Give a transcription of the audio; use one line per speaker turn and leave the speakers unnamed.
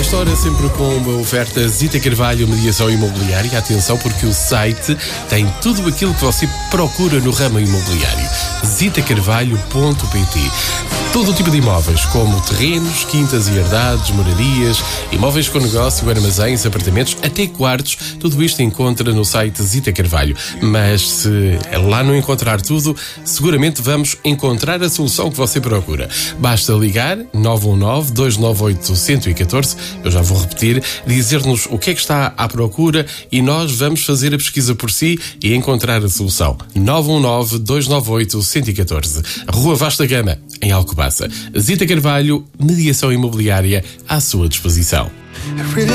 Esta hora sempre com uma oferta Zita Carvalho, mediação imobiliária. Atenção, porque o site tem tudo aquilo que você procura no ramo imobiliário. zitacarvalho.pt. Todo o tipo de imóveis, como terrenos, quintas e herdades, moradias, imóveis com negócio, armazéns, apartamentos, até quartos, tudo isto encontra no site Zita Carvalho. Mas se lá não encontrar tudo, seguramente vamos encontrar a solução que você procura. Basta ligar 919-298-114, eu já vou repetir, dizer-nos o que é que está à procura e nós vamos fazer a pesquisa por si e encontrar a solução. 919-298-114, Rua Vasta Gama, em Alcobaça. Zita Carvalho, mediação imobiliária à sua disposição.